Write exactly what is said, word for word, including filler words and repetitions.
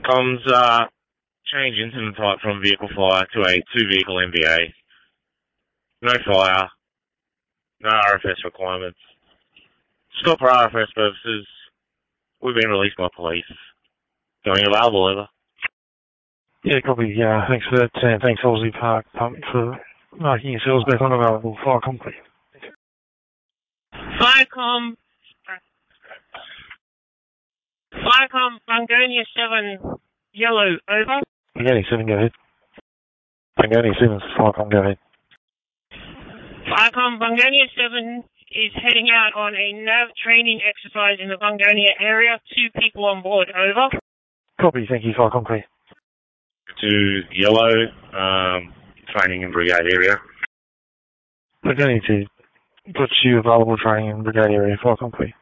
Comms, uh, change incident type from vehicle fire to a two-vehicle M V A. No fire. No R F S requirements. Stop for R F S purposes. We've been released by police. Going available, over. Yeah, copy. Yeah, thanks for that. Uh, thanks, Halsey Park Pump, for marking yourselves back unavailable. Firecom, please. Firecom. Firecom, Bungonia seven, yellow, over. Bungonia seven, go ahead. Bungonia seven, Firecom, go ahead. Firecom, Bungonia seven is heading out on a nav training exercise in the Bungonia area. Two people on board, over. Copy, thank you, Firecom, clear. To yellow, um, training in brigade area. Bungonia two, got you available training in brigade area, Firecom, clear.